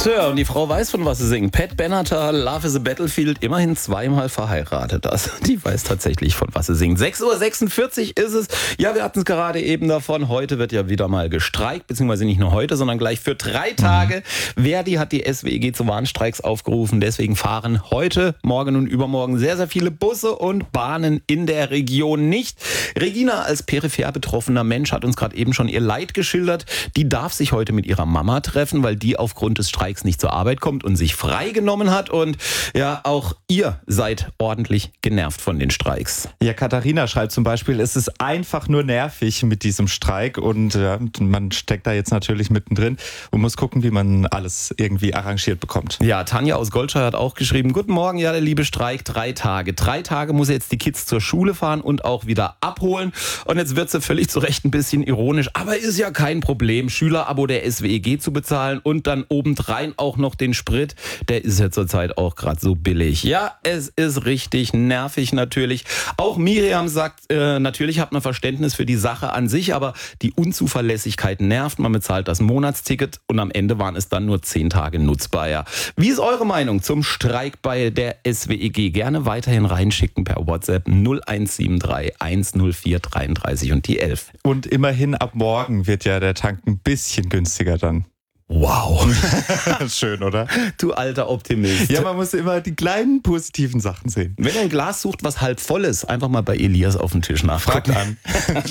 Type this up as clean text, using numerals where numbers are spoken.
Tja, und die Frau weiß, von was sie singt. Pat Benatar, Love is a Battlefield, immerhin zweimal verheiratet. Also die weiß tatsächlich, von was sie singt. 6:46 Uhr ist es. Ja, wir hatten es gerade eben davon. Heute wird ja wieder mal gestreikt, beziehungsweise nicht nur heute, sondern gleich für 3 Tage. Verdi hat die SWEG zu Warnstreiks aufgerufen. Deswegen fahren heute, morgen und übermorgen sehr, sehr viele Busse und Bahnen in der Region nicht. Regina als peripher betroffener Mensch hat uns gerade eben schon ihr Leid geschildert. Die darf sich heute mit ihrer Mama treffen, weil die aufgrund des Streiks nicht zur Arbeit kommt und sich freigenommen hat. Und ja, auch ihr seid ordentlich genervt von den Streiks. Ja, Katharina schreibt zum Beispiel, es ist einfach nur nervig mit diesem Streik und man steckt da jetzt natürlich mittendrin und muss gucken, wie man alles irgendwie arrangiert bekommt. Ja, Tanja aus Goldschei hat auch geschrieben, guten Morgen, ja, der liebe Streik, 3 Tage. 3 Tage muss jetzt die Kids zur Schule fahren und auch wieder abholen. Und jetzt wird sie völlig zu Recht ein bisschen ironisch, aber ist ja kein Problem, Schülerabo der SWEG zu bezahlen und dann obendrein auch noch den Sprit. Der ist ja zurzeit auch gerade so billig. Ja, es ist richtig nervig natürlich. Auch Miriam sagt, natürlich hat man Verständnis für die Sache an sich, aber die Unzuverlässigkeit nervt. Man bezahlt das Monatsticket und am Ende waren es dann nur 10 Tage nutzbar. Ja. Wie ist eure Meinung zum Streik bei der SWEG? Gerne weiterhin reinschicken per WhatsApp 0173 104 33 und die 11. Und immerhin ab morgen wird ja der Tank ein bisschen günstiger dann. Wow. Schön, oder? Du alter Optimist. Ja, man muss immer die kleinen positiven Sachen sehen. Wenn ihr ein Glas sucht, was halb voll ist, einfach mal bei Elias auf den Tisch nachfragen. Fragt an.